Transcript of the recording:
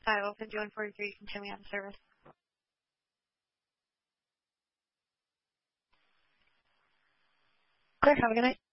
You can tell me on the service. Clear. Have a good night.